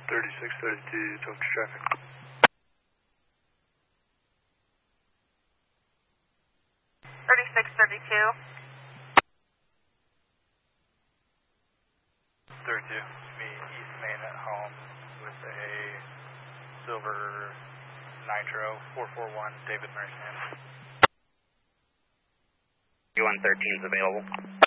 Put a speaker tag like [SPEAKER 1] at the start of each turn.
[SPEAKER 1] 3632, talk to traffic.
[SPEAKER 2] 3632.
[SPEAKER 1] 32, me East Main at home with a silver Nitro 441 David Murray.
[SPEAKER 3] 113 is available.